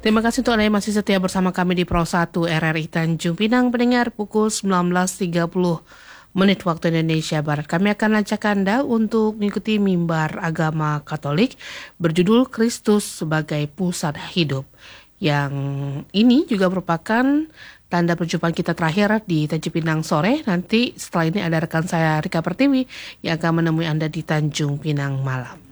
Terima kasih untuk Anda yang masih setia bersama kami di Pro 1 RRI Tanjung Pinang. Pendengar, pukul 19.30 menit waktu Indonesia Barat. Kami akan ajak Anda untuk mengikuti mimbar agama Katolik berjudul Kristus sebagai Pusat Hidup. Yang ini juga merupakan tanda perjumpaan kita terakhir di Tanjung Pinang sore. Nanti setelah ini ada rekan saya Rika Pertiwi yang akan menemui Anda di Tanjung Pinang malam.